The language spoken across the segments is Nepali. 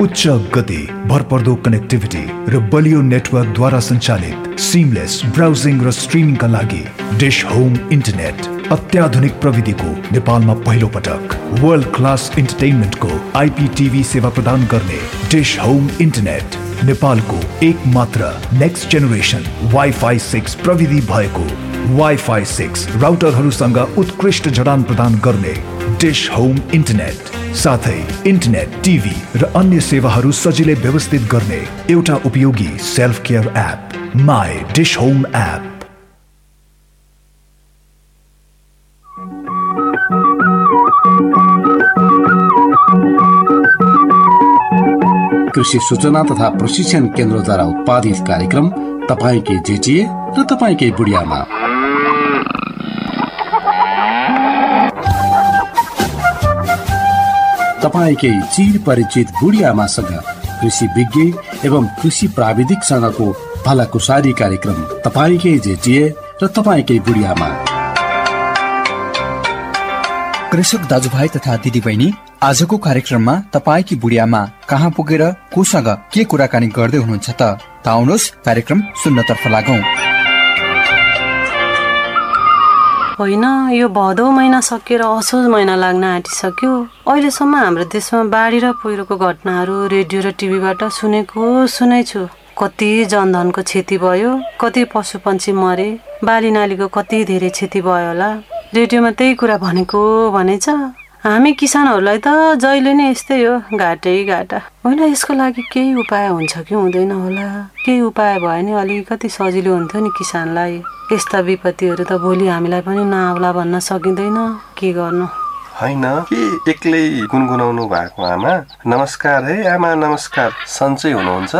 उच्च गति, भरपर्दो कनेक्टिभिटी र बलियो नेटवर्कद्वारा सञ्चालित सिमलेस ब्राउजिङ र स्ट्रिमिङका लागि डिश होम इन्टरनेट। अत्याधुनिक प्रविधिको नेपालमा पहिलो पटक वर्ल्ड क्लास इन्टरटेनमेन्टको IPTV सेवा प्रदान गर्ने डिश होम इन्टरनेट नेपालको एक मात्र नेक्स्ट जेनेरेसन वाइफाई 6 प्रविधि भएको वाइफाई 6 राउटरहरूसँग उत्कृष्ट जडान प्रदान गर्ने डिश होम इन्टरनेट, साथै इन्टरनेट, टिभी र अन्य सेवाहरू सजिलै व्यवस्थित गर्ने एउटा उपयोगी self care app my dish home app. कृषि सूचना तथा प्रशिक्षण केन्द्रद्वारा उत्पादित कार्यक्रम तपाईकै जेटिए र तपाईकै बुढियामा। तपाईकै चिर परिचित बुढियामासँग कृषि विज्ञ एवं कृषि प्राविधिकसँगको भलाकुसारी कार्यक्रम तपाईकै जेटिए र तपाईकै बुढियामा। कृषक दाजुभाइ तथा दिदीबहिनी, आजको कार्यक्रममा तपाईकी बुढियामा कहाँ पुगेर कोसँग के कुराकानी गर्दै हुनुहुन्छ त आउनुहोस् कार्यक्रम सुन्नतर्फ लागौं। होइन, यो भदौ महिना सकिएर असोज महिना लाग्न आँटिसक्यो। अहिलेसम्म हाम्रो देशमा बाढी र पहिरोको घटनाहरू रेडियो र टिभीबाट सुनेछु। कति जनधनको क्षति भयो, कति पशुपन्छी मरे, बाली नालीको कति धेरै क्षति भयो होला। रेडियोमा त्यही कुरा भनेछ। हामी किसानहरूलाई त जहिले नै यस्तै हो, घाटै घाटा। होइन, यसको लागि केही उपाय हुन्छ कि हुँदैन होला? केही उपाय भयो भने अलिकति सजिलो हुन्थ्यो नि किसानलाई। यस्ता विपत्तिहरू त भोलि हामीलाई पनि नआउला भन्न सकिँदैन, के गर्नु? होइन, के एक्लै गुनगुनाउनु भएको आमा? नमस्कार है आमा, नमस्कार। सन्चै हुनुहुन्छ?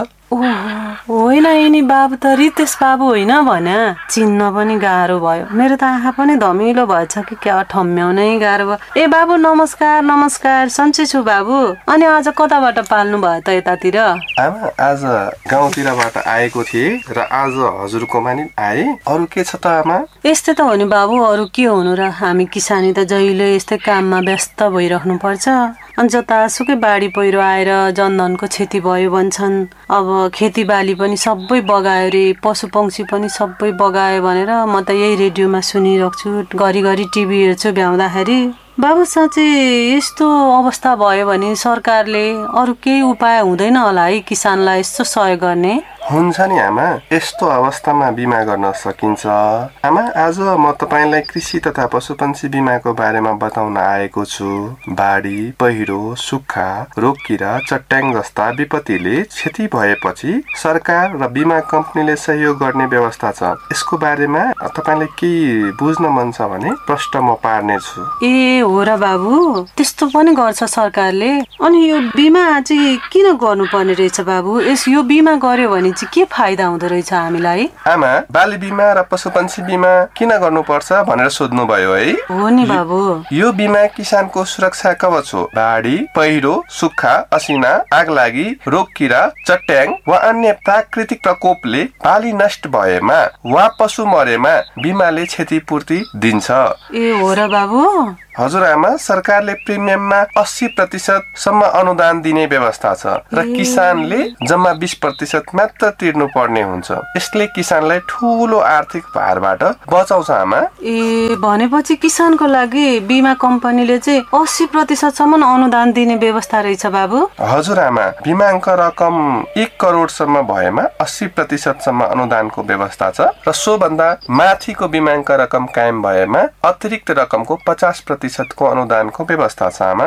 होइन, यिनी बाबु त रितेश बाबु होइन भने चिन्न पनि गाह्रो भयो। मेरो त आँखा पनि धमिलो भएछ कि क्या, ठम्म्याउनै गाह्रो भयो। ए बाबु नमस्कार। नमस्कार, सन्चै छु बाबु। अनि आज कताबाट पाल्नु भयो त यतातिर? आमा, आज गाउँतिरबाट आएको थिएँ र आज हजुरकोमा नि आए। अरू के छ त आमा? यस्तै त हो नि बाबु, अरू के हुनु र। हामी किसानी त जहिले यस्तै काममा व्यस्त भइराख्नु पर्छ। अनि जतासुकै बाढी पहिरो आएर जनधनको क्षति भयो भन्छन्। अब खेतीबाली पनि सबै बगायो रे, पशु पक्षी पनि सबै बगायो भनेर म त यही रेडियोमा सुनिरहेछु, घरिघरि टिभी हेर्छु भ्याउँदाखेरि। बाबु साँच्चै यस्तो अवस्था भयो भने सरकारले अरू केही उपाय हुँदैन होला है किसानलाई यस्तो सहयोग गर्ने? हुन्छ नि आमा, यस्तो अवस्थामा बिमा गर्न सकिन्छ। आमा, आज म तपाईलाई कृषि तथा पशुपन्छी बिमाको बारेमा बताउन आएको छु। बाढी, पहिरो, सुक्खा, रोग किरा, चट्याङ जस्ता विपत्तिले क्षति भएपछि सरकार र बिमा कम्पनीले सहयोग गर्ने व्यवस्था छ। यसको बारेमा तपाईलाई केही बुझ्न मन छ भने प्रश्न म पार्ने छु। ए हो र बाबु, त्यस्तो पनि गर्छ सरकारले? अनि यो बिमा चाहिँ किन गर्नुपर्ने रहेछ बाबु? यो बिमा गर्यो भने चाहिँ के फाइदा हुँदो रहेछ हामीलाई? आमा, बाली बिमा र पशुपन्छी बिमा किन गर्नुपर्छ भनेर सोध्नु भयो है? हो नि बाबु। यो बिमा किसानको सुरक्षा कवच हो। बाढी, पहिरो, सुक्खा, असिना, आगलागी, रोग किरा, चट्याङ वा अन्य प्राकृतिक प्रकोपले बाली नष्ट भएमा वा पशु मरेमा बिमाले क्षतिपूर्ति दिन्छ। ए हो र बाबु। हजुर आमा, सरकारले प्रिमियममा 80% सम्म अनुदान दिने व्यवस्था छ र किसानले जम्मा 20% मात्र तिर्नु पर्ने हुन्छ। यसले किसानलाई ठूलो आर्थिक भारबाट बचाउँछ आमा। ए भनेपछि किसानको लागि बिमा कम्पनीले चाहिँ 80% सम्म अनुदान दिने व्यवस्था रहेछ बाबु? हजुर आमा, बिमाको रकम 1 करोडसम्म भएमा 80% सम्म अनुदानको व्यवस्था छ र सो भन्दा माथिको बिमाको रकम कायम भएमा अतिरिक्त रकमको 50% को अनुदानको व्यवस्था छ आमा।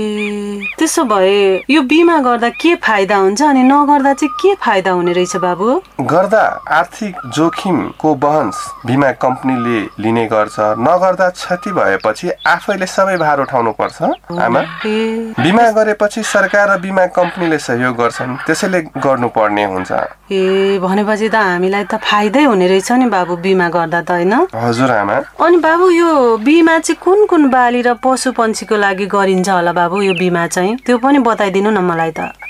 ए त्यसो भए यो बिमा गर्दा के फाइदा हुन्छ अनि नगर्दा चाहिँ के फाइदा हुने रहेछ बाबु? गर्दा आर्थिक जोखिमको वहन बिमा कम्पनीले लिने गर्छ, नगर्दा क्षति भएपछि आफैले सबै भार उठाउनु पर्छ आमा। बिमा गरेपछि सरकार र बिमा कम्पनीले सहयोग गर्छन्, त्यसैले गर्नुपर्ने हुन्छ। ए भनेपछि त हामीलाई त फाइदै हुने रहेछ नि बाबु बिमा गर्दा त, हैन? हजुर आमा। अनि बाबु यो बिमा चाहिँ कुन कुन बाली र पशु पन्छीको लागि गरिन्छ होला बाबु? यो बिमा चाहिँ त्यो पनि बताइदिनु न मलाई त।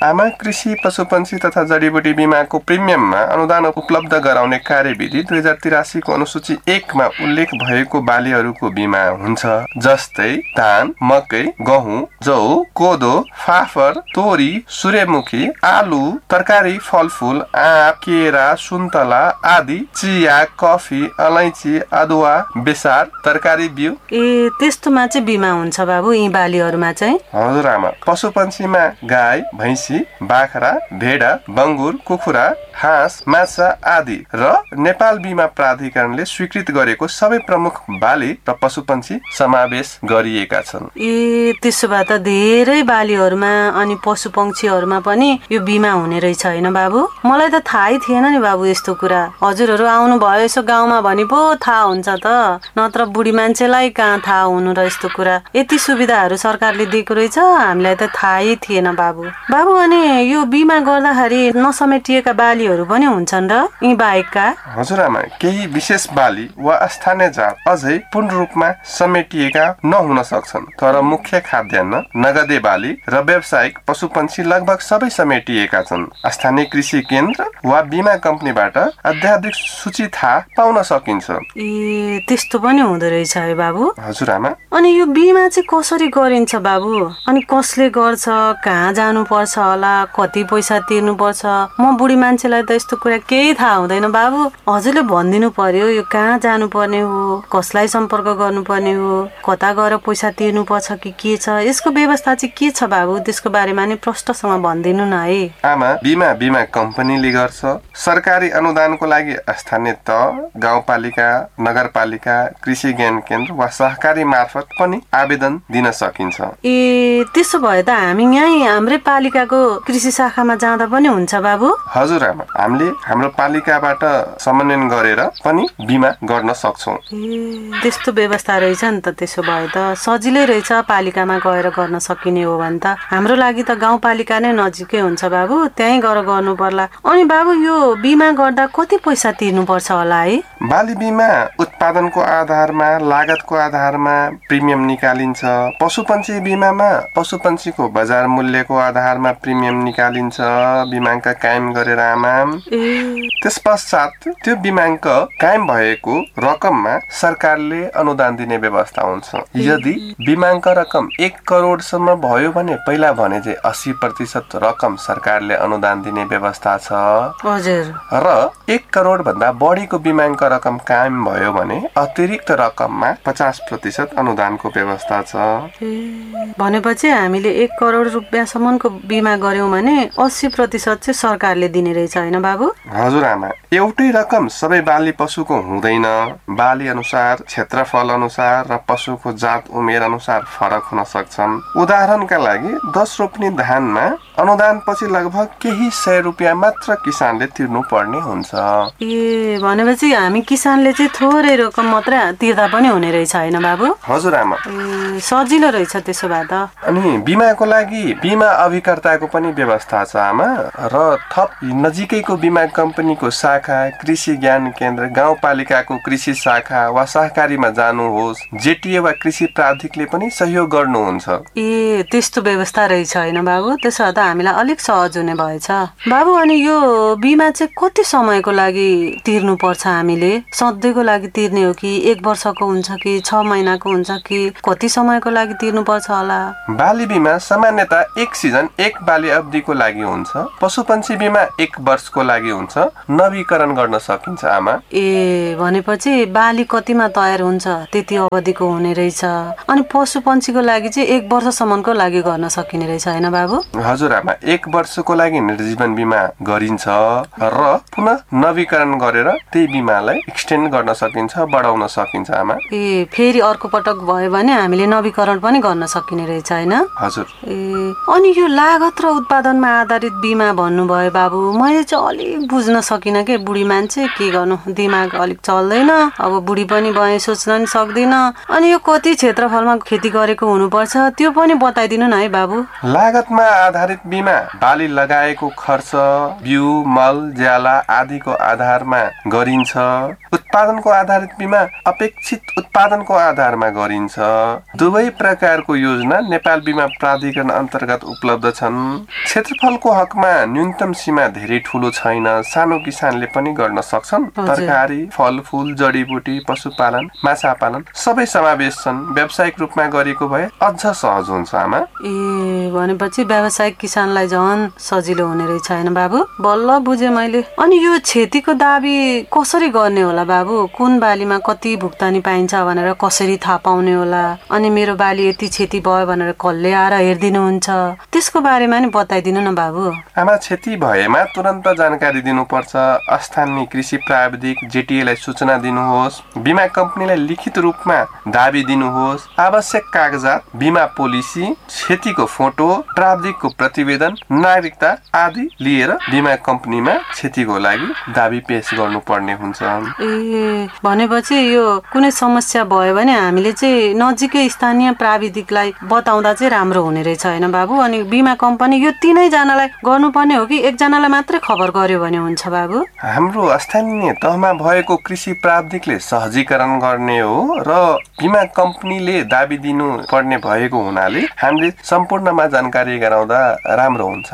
आमा कृषि पशुपन्छी तथा जडीबुटी बिमाको प्रिमियममा अनुदान उपलब्ध गराउने कार्यविधि 2083 को अनुसूची 1 मा उल्लेख भएको बालीहरूको बिमा हुन्छ। जस्तै धान, मकै, गहुँ, जौ, कोदो, फाफर, तोरी, सूर्यमुखी, आलु, तरकारी, फलफूल, आँप, केरा, सुन्तला आदि, चिया, कफी, अलैँची, अदुवा, बेसार, तरकारी बिउ। त्यस्तोमा चाहिँ बिमा हुन्छ बाबु यी बालीहरूमा चाहिँ? हजुर आमा। पशुपन्छीमा गाई, भैँसी, बाख्रा, भेडा, बङ्गुर, कुखुरा, हाँस, माछा आदि र नेपाल बिमा प्राधिकरणले स्वीकृत गरेको सबै प्रमुख बाली र पशुपन्छी समावेश गरिएका छन्। त्यसो भए त धेरै बालीहरूमा अनि पशुपक्षीहरूमा पनि यो बिमा हुने रहेछ हैन बाबु? मलाई त थाहै थिएन नि बाबु यस्तो कुरा। हजुरहरू आउनु भयो यसो गाउँमा भने पो थाहा हुन्छ त, नत्र बुढी मान्छेलाई कहाँ थाहा हुनु र यस्तो कुरा। यति सुविधाहरू सरकारले दिएको रहेछ, हामीलाई त थाहै थिएन बाबु। बाबु अनि यो बिमा गर्दाखेरि नसमेटिएका बालीहरू पनि हुन्छन् र यी बाहेकका? हजुर आमा, केही विशेष बाली वा स्थानीय जात अझै पूर्ण रूपमा समेटिएका नहुन सक्छन्, तर मुख्य खाद्यान्न, नगदे बाली र व्यावसायिक पशुपन्छी लगभग सबै समेटिएका छन्। स्थानीय कृषि केन्द्र वा बिमा कम्पनीबाट अध्यावधिक सूची थाहा पाउन सकिन्छ। त्यस्तो पनि हुँदो रहेछ है बाबु? हजुर आमा। अनि यो बिमा चाहिँ कसरी गरिन्छ बाबु? अनि कसले गर्छ? कहाँ जानु पर्छ होला? कति पैसा तिर्नु पर्छ? म बुढी मान्छेलाई त यस्तो कुरा केही थाहा हुँदैन बाबु। हजुरले भनिदिनु पर्यो यो कहाँ जानु पर्ने हो, कसलाई सम्पर्क गर्नुपर्ने हो, कता गएर पैसा तिर्नु पर्छ कि के छ, यसको व्यवस्था चाहिँ के छ बाबु? त्यसको बारेमा नि प्रष्टसँग भनिदिनु न है। आमा, बिमा कम्पनीले गर्छ। सरकारी अनुदानको लागि स्थानीय तह, गाउँपालिका, नगरपालिका, कृषि ज्ञान केन्द्र वा सहकारी मार्फत पनि आवेदन दिन सकिन्छ। त्यसो भए त हामी यहीँ हाम्रै पालिकाको कृषि शाखामा जाँदा पनि हुन्छ बाबु? हजुर आमा, हामीले हाम्रो पालिकाबाट समन्वयन गरेर पनि बिमा गर्न सक्छौँ। त्यस्तो व्यवस्था रहेछ नि त। त्यसो भए त सजिलै रहेछ, पालिकामा गएर गर्न सकिने हो भने त। हाम्रो लागि त गाउँपालिका नै नजिकै हुन्छ बाबु, त्यहीँ गएर गर्नु पर्ला। अनि बाबु यो बिमा गर्दा कति पैसा तिर्नु पर्छ होला है? बाली बिमा उत्पादनको आधारमा, लागतको आधारमा प्रिमियम निकालिन्छ। पशुपन्छी बिमामा पशुपन्छीको बजार मूल्यको आधारमा प्रिमियम निकालिन्छ बिमाङ्क कायम गरेर आमा। त्यस पश्चात त्यो बिमाङ्क कायम भएको रकममा सरकारले अनुदान दिने व्यवस्था हुन्छ। यदि बिमाङ्क रकम 1 करोडसम्म भयो भने पहिला भने चाहिँ 80% रकम सरकारले अनुदान दिने व्यवस्था छ। हजुर। र 1 करोड भन्दा बढीको बिमाङ्क रकम कायम भयो भने अतिरिक्त रकममा 50% अनुदानको व्यवस्था छ। भनेपछि हामीले 1 करोड रुपियाँसम्मको बिमा गर्यौं भने 80% चाहिँ सरकारले दिने रहेछ हैन बाबु? हजुर आमा। एउटै रकम सबै बाली पशुको हुँदैन। बाली अनुसार, क्षेत्रफल अनुसार र पशुको जात उमेर अनुसार फरक हुन सक्छन्। उदाहरणका लागि 10 रोप्ने धानमा अनुदान पछि लगभग केही 100 रुपियाँ मात्र किसानले तिर्नु पर्ने हुन्छ। भनेपछि हामी किसानले चाहिँ थोरै रकम मात्र तिर्दा पनि हुने रहेछ हैन बाबु? हजुर आमा। सजिलो रहेछ त्यसो भए त। अनि बिमाको लागि बिमा अभिकर्ताको पनि व्यवस्था छ आमा। र थप नजिकैको बिमा कम्पनीको शाखा, कृषि ज्ञान केन्द्र, गाउँपालिकाको कृषि शाखा वा सहकारीमा जानुहोस्। जेटिए वा कृषि प्राधिकले पनि सहयोग गर्नुहुन्छ। त्यस्तो व्यवस्था रहेछ हैन बाबु? त्यसो भए त हामीलाई अलिक सहज हुने भएछ बाबु। अनि यो बिमा चाहिँ कति समयको लागि तिर्नु पर्छ हामीले? सधैँको लागि तिर्ने हो कि 1 वर्षको हुन्छ कि 6 महिनाको हुन्छ कि कति समयको लागि तिर्नु पर्छ होला? बाली बिमा सामान्यतः 1 सिजन 1 बाली अवधिको लागि हुन्छ। पशुपन्छी बिमा 1 वर्षको लागि हुन्छ। नवीकरण गर्न सकिन्छ आमा। भनेपछि बाली कतिमा तयार हुन्छ त्यति अवधिको हुने रहेछ। अनि पशुपन्छीको लागि चाहिँ 1 वर्षसम्मको लागि गर्न सकिने रहेछ हैन बाबु? हजुर आमा। 1 वर्षको लागि निर्जीवन बिमा गरिन्छ र पुनः नवीकरण गरेर त्यही बिमालाई एक्सटेन्ड गर्न सकिन्छ, बढाउन सकिन्छ आमा। फेरि अर्को पटक भयो भने हामीले नवीकरण पनि गर्न सकिने रहेछ हैन? हजुर। अनि यो लागत र उत्पादनमा आधारित बिमा भन्नुभयो बाबु, मैले चाहिँ अलिक बुझ्न सकिनँ के। बुढी मान्छे के गर्नु, दिमाग अलिक चल्दैन। अब बुढी पनि भए सोच्न नि सक्दिन। अनि यो कति क्षेत्रफलमा खेती गरेको हुनुपर्छ त्यो पनि बताइदिनु न है बाबु। लागतमा आधारित बिमा बाली लगाएको खर्च, बिउ, मल, ज्याला आदिको आधारमा गरिन्छ। उत्पादनको आधारित बिमा अपेक्षित उत्पादनको आधारमा गरिन्छ। दुवै प्रकारको योजना नेपाल बिमा प्राधिकरण अन्तर्गत उपलब्ध छन्। क्षेत्रफलको हकमा न्यूनतम सीमा धेरै ठूलो छैन। सानो किसानले पनि गर्न सक्छन्। तरकारी, फलफूल, जडीबुटी, पशुपालन, माछा पालन सबै समावेश छन्। व्यावसायिक रूपमा गरेको भए अझ सहज हुन्छ आमा। ए भनेपछि व्यावसायिक किसानलाई झन् सजिलो हुने रहेछ हैन बाबु? बल्ल बुझे मैले। अनि यो क्षतिको दाबी कसरी गर्ने होला बाबु? कुन बालीमा कति भुक्तानी पाइन्छ भनेर कसरी थाहा पाउने होला? अनि मेरो बाली यति क्षति भयो भनेर कसले आएर हेरिदिनुहुन्छ? त्यसको बारेमा नि बताइदिनु न बाबु। आमा, क्षति भएमा तुरन्त जानकारी दिनुपर्छ। स्थानीय कृषि प्राविधिक जेटीएलाई सूचना दिनुहोस्। बिमा कम्पनीलाई लिखित रूपमा दाबी दिनुहोस्। आवश्यक कागजात, बिमा पोलिसी, क्षतिको फोटो, प्राविधिकको प्रतिवेदन, नागरिकता आदि लिएर बिमा कम्पनीमा क्षतिको लागि दाबी पेश गर्नुपर्ने हुन्छ। ए भनेपछि यो कुनै समस्या भयो भने हामीले चाहिँ नजिकै स्थानीय प्राविधिकलाई बताउँदा चाहिँ राम्रो हुने रहेछ हैन बाबु? अनि बिमा कम्पनी यो तीनैजनालाई गर्नुपर्ने हो कि एकजनालाई मात्रै खबर गर्यो भने हुन्छ बाबु? हाम्रो स्थानीय तहमा भएको कृषि प्राविधिकले सहजीकरण गर्ने हो र बिमा कम्पनीले दाबी दिनु पर्ने भएको हुनाले हामीले सम्पूर्णमा जानकारी गराउँदा राम्रो हुन्छ।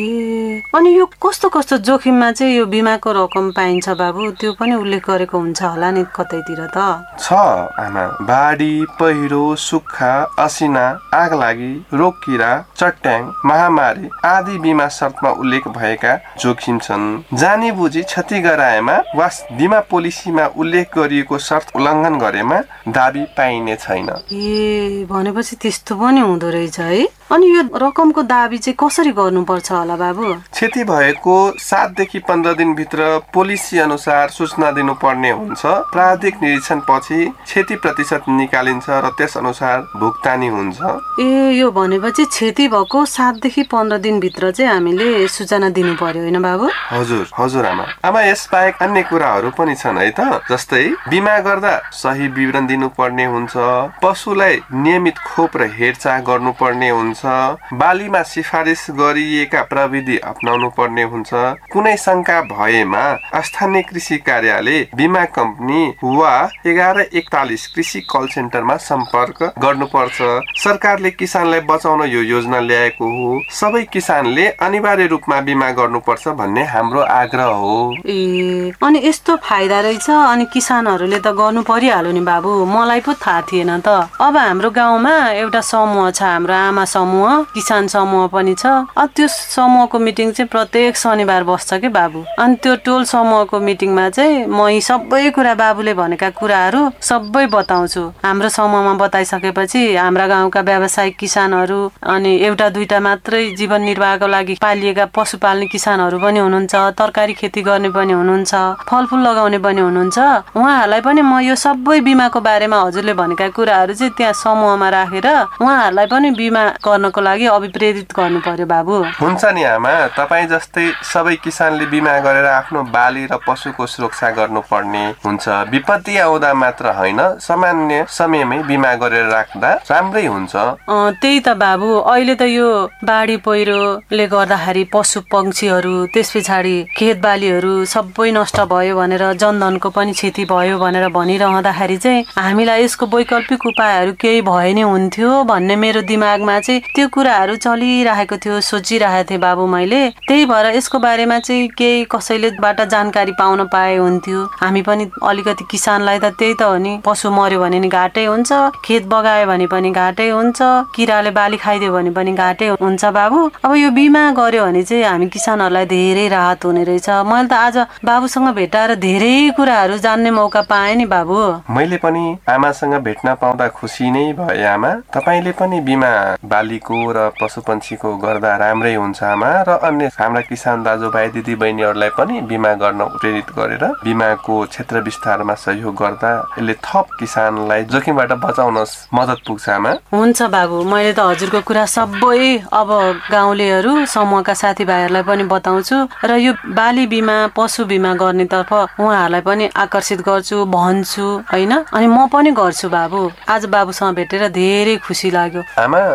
ए अनि यो कस्तो कस्तो जोखिममा चाहिँ यो बिमाको रकम पाइन्छ बाबु? त्यो पनि उल्लेख गरेको हुन्छ होला नि कतैतिर त? छ आमा। बाढी, पहिरो, सुक्खा, असिना, आगलागी, रोग किरा, चट्याङ, महामारी आदि बिमा शर्तमा उल्लेख भएका जोखिम छन्। जानी बुझी क्षति गराएमा वा बिमा पोलिसीमा उल्लेख गरिएको शर्त उल्लङ्घन गरेमा दाबी पाइने छैन। ए भनेपछि त्यस्तो पनि हुँदो रहेछ है। अनि यो रकमको दाबी चाहिँ कसरी गर्नुपर्छ होला बाबु? क्षति भएको 7 देखि 15 दिनभित्र पोलिसी अनुसार सूचना दिनुपर्ने हुन्छ। प्राविधिक निरीक्षण पछि क्षति प्रतिशत निकालिन्छ र त्यस अनुसार भुक्तानी हुन्छ। ए यो भनेपछि क्षति भएको 7 देखि 15 दिनभित्र चाहिँ हामीले सूचना दिनु पर्यो हैन बाबु? हजुर आमा। आमा, यस बाहेक अन्य कुराहरू पनि छन् है त। जस्तै बिमा गर्दा सही विवरण दिनुपर्ने हुन्छ। पशुलाई नियमित खोप र हेरचाह गर्नुपर्ने हुन्छ। बालीमा सिफारिस गरिएका प्रविधि अपनाउनु पर्ने हुन्छ। कुनै शंका भएमा स्थानीय कृषि कार्यालय, बिमा कम्पनी वा 1141 कृषि कल सेन्टरमा सम्पर्क गर्नुपर्छ। सरकारले किसानलाई बचाउन यो योजना ल्याएको हो। सबै किसानले अनिवार्य रूपमा बिमा गर्नुपर्छ भन्ने हाम्रो आग्रह हो। ए अनि यस्तो फाइदा रहेछ। अनि किसानहरूले त गर्नु परिहाल्यो नि बाबु, मलाई पो थाहा थिएन त। अब हाम्रो गाउँमा एउटा समूह छ, हाम्रो आमा समूह, किसान समूह पनि छ। त्यो समूहको मिटिङ चाहिँ प्रत्येक शनिबार बस्छ के बाबु। अनि त्यो टोल समूहको मिटिङमा चाहिँ म यी सबै कुरा बाबुले भनेका कुराहरू सबै बताउँछु। हाम्रो समूहमा बताइसकेपछि हाम्रा गाउँका व्यावसायिक किसानहरू अनि एउटा दुईटा मात्रै जीवन निर्वाहको लागि पालिएका पशु पाल्ने किसानहरू पनि हुनुहुन्छ, तरकारी खेती गर्ने पनि हुनुहुन्छ, फलफूल लगाउने पनि हुनुहुन्छ। उहाँहरूलाई पनि म यो सबै बिमाको बारेमा हजुरले भनेका कुराहरू चाहिँ त्यहाँ समूहमा राखेर उहाँहरूलाई पनि बिमा गर्नको लागि अभिप्रेरित गर्नु पर्यो बाबु। हुन्छ नि आमा। तपाईँ जस्तै सबै किसानले बिमा गरेर आफ्नो बाली र पशुको सुरक्षा गर्नुपर्ने हुन्छ। विपत्ति आउँदा मात्र होइन, सामान्य समयमै बिमा गरेर राख्दा राम्रै हुन्छ। त्यही त बाबु। अहिले त यो बाढी पहिरोले गर्दाखेरि पशु पंक्षीहरू, त्यस पछाडि खेत बालीहरू सबै नष्ट भयो भनेर जनधनको पनि क्षति भयो भनेर भनिरहँदाखेरि चाहिँ हामीलाई यसको वैकल्पिक उपायहरू केही भए नै हुन्थ्यो भन्ने मेरो दिमागमा चाहिँ त्यो कुराहरू चलिरहेको थियो, सोचिरहेको थिएँ बाबु मैले। त्यही भएर यसको बारेमा चाहिँ केही कसैलेबाट जानकारी पाउन पाए हुन्थ्यो। हामी पनि अलिकति किसानलाई त त्यही त हो नि, पशु मर्यो भने नि घाटै हुन्छ, खेत बगायो भने पनि घाटै हुन्छ, किराले बाली खाइदियो भने पनि घाटै हुन्छ बाबु। अब यो बिमा गर्यो भने चाहिँ हामी किसानहरूलाई धेरै राहत हुने रहेछ। मैले त आज बाबुसँग भेटाएर धेरै कुराहरू जान्ने मौका पाएँ नि बाबु। मैले पनि आमासँग भेट्न पाउँदा खुसी नै भए आमा। तपाईँले पनि बिमा बालीको र पशुपन्छीको गर्दा राम्रै हुन्छ आमा। र अन्य हाम्रा किसान दाजुभाइ दिदी बहिनीहरूलाई पनि बिमा गर्न प्रेरित गरेर बिमाको क्षेत्र विस्तारमा सहयोग गर्दा यसले थप किसानलाई जोखिमबाट बचाउन मद्दत पुग्छ आमा। हुन्छ बाबु, मैले त हजुरको कुरा सबै अब गाउँलेहरू समूहका साथीभाइहरूलाई पनि बताउँछु र यो बाली बिमा पशु बिमा गर्नेतर्फ उहाँहरूलाई पनि आकर्षित गर्छु, भन्छु हैन। अनि म पनि गर्छु बाबु। आज बाबुसँग भेटेर धेरै खुसी लाग्यो आमा। म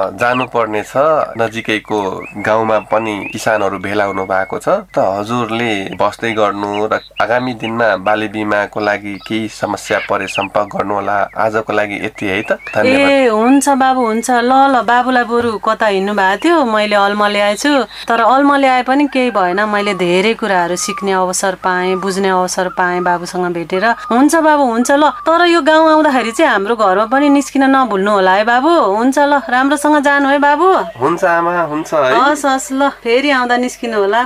जानुपर्ने छ। नजिकैको गाउँमा पनि किसानहरू भेला हुनु भएको छ। त हजुरले बस्दै गर्नु र आगामी दिनमा बाली बिमाको लागि केही समस्या परे सम्पर्क गर्नु होला। आजको लागि यति है त, धन्यवाद। ए हुन्छ बाबु, हुन्छ। ल बाबुलाई बरु कता हिँड्नु भएको थियो, मैले अल्म ल्याएछु। तर अल्म ल्याए पनि केही भएन, मैले धेरै कुराहरू सिक्ने अवसर पाएँ, बुझ्ने अवसर पाएँ बाबुसँग भेटेर। हुन्छ बाबु, हुन्छ। ल तर यो गाउँ आउँदाखेरि चाहिँ हाम्रो घरमा पनि निस्किन नभुल्नु होला है बाबु। हुन्छ, ल राम्रोसँग जानु है बाबु। हुन्छ आमा, हुन्छ है। हस् हस्, ल फेरि आउँदा निस्किनु होला।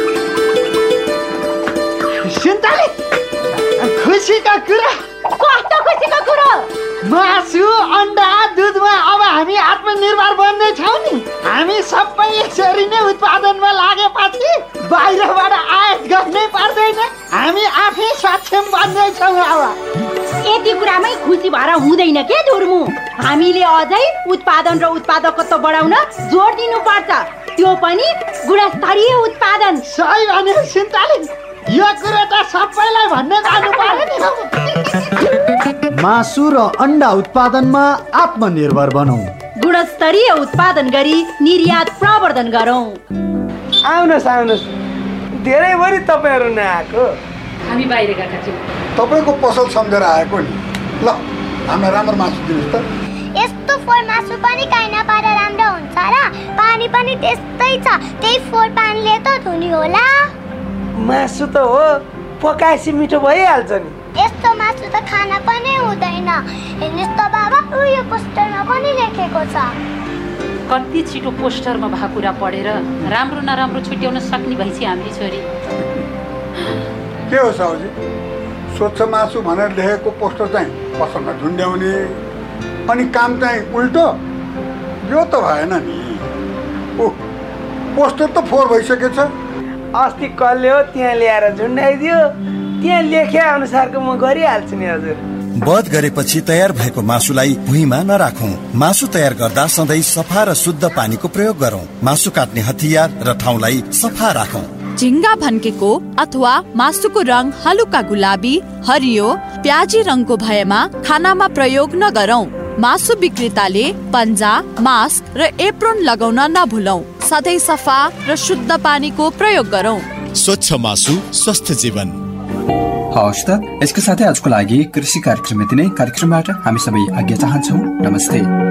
सुन्ताले खुसीका कुरा। कस्तो खुसीको कुरा? मासु, अन्डा, दुधमा अब हामी आत्मनिर्भर बन्दैछौँ नि। हामी सबै यसरी नै उत्पादनमा लागेपछि बाहिरबाट आयात गर्नै पर्दैन। हामी आफै सक्षम बन्दैछौँ। अब यति कुरामै खुसी भएर हुँदैन के धुर्मु? हामीले अझै उत्पादन र उत्पादकत्व बढाउन जोड दिनुपर्छ, त्यो पनि गुणस्तरीय उत्पादन। सही भने सुन्ताले, यो कुरा त सबैलाई भन्ने जानु पर्यो नि। मासु र अन्डा उत्पादनमा आत्मनिर्भर बनौँ, गुणस्तरीय उत्पादन गरी निर्यात प्रवर्धन गरौँ। आउनुहोस् आउनुहोस्, धेरै बढी तपाईँहरू नआएको। हामी बाहिर गएका छौँ। तपाईँको पसल सम्झेर आएको नि। ल हामीलाई राम्रो मासु दिनुहोस् त। यस्तो फोहोर मासु पनि काहीँ नपाएर राम्रो हुन्छ र? पानी पनि त्यस्तै छ, त्यही फोहोर पानीले त धुने होला। मासु त हो, पकाएपछि मिठो भइहाल्छ नि। यस्तो मासु त खाना पनि हुँदैन। हेर्नुहोस् त बाबा, यो पोस्टरमा पनि लेखेको छ। कति छिटो पोस्टरमा भएको कुरा पढेर राम्रो नराम्रो छुट्याउन सक्ने भएपछि हाम्रो छोरी। के हो साउजी, स्वच्छ मासु भनेर लेखेको पोस्टर चाहिँ पसलमा झुन्ड्याउने, अनि काम चाहिँ उल्टो? यो त भएन नि। पोस्टर त फोहोर भइसकेछ। अस्ति कसले हो त्यहाँ ल्याएर झुन्ड्याइदियो, त्यहाँ लेखे अनुसारको म गरिहाल्छु नि हजुर। बध गरेपछि तयार भएको मासुलाई भुइँमा नराखौं। मासु तयार गर्दा सधैँ सफा र शुद्ध पानीको प्रयोग गरौं। मासु काट्ने हतियार र ठाउँलाई सफा राखौं। झिंगा भन्केको अथवा मासुको रंग हलुका गुलाबी, हरियो, प्याजी रंगको भएमा खानामा प्रयोग नगरौं। मासु विक्रेताले पन्जा, मास्क र एप्रोन लगाउन नभुलौं। सधैँ सफा र शुद्ध पानीको प्रयोग गरौं। स्वच्छ मासु, स्वस्थ जीवन। हवस् त, यसको साथै आजको लागि कृषि कार्यक्रम यति नै। कार्यक्रमबाट हामी सबै आज्ञा चाहन्छौँ। नमस्ते।